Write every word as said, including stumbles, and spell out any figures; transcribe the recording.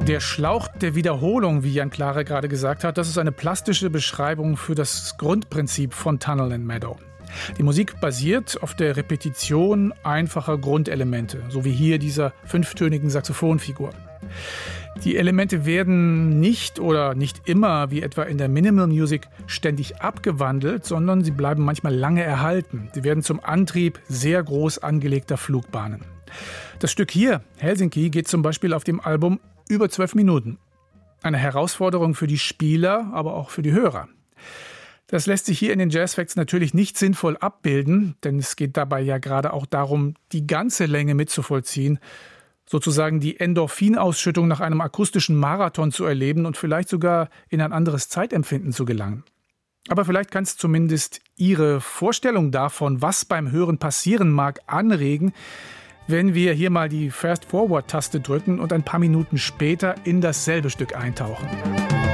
Der Schlauch der Wiederholung, wie Jan Klare gerade gesagt hat, das ist eine plastische Beschreibung für das Grundprinzip von Tunnel and Meadow. Die Musik basiert auf der Repetition einfacher Grundelemente, so wie hier dieser fünftönigen Saxophonfigur. Die Elemente werden nicht oder nicht immer, wie etwa in der Minimal Music, ständig abgewandelt, sondern sie bleiben manchmal lange erhalten. Sie werden zum Antrieb sehr groß angelegter Flugbahnen. Das Stück hier, Helsinki, geht zum Beispiel auf dem Album über zwölf Minuten. Eine Herausforderung für die Spieler, aber auch für die Hörer. Das lässt sich hier in den Jazz Facts natürlich nicht sinnvoll abbilden, denn es geht dabei ja gerade auch darum, die ganze Länge mitzuvollziehen, sozusagen die Endorphinausschüttung nach einem akustischen Marathon zu erleben und vielleicht sogar in ein anderes Zeitempfinden zu gelangen. Aber vielleicht kann es zumindest Ihre Vorstellung davon, was beim Hören passieren mag, anregen, wenn wir hier mal die Fast-Forward-Taste drücken und ein paar Minuten später in dasselbe Stück eintauchen.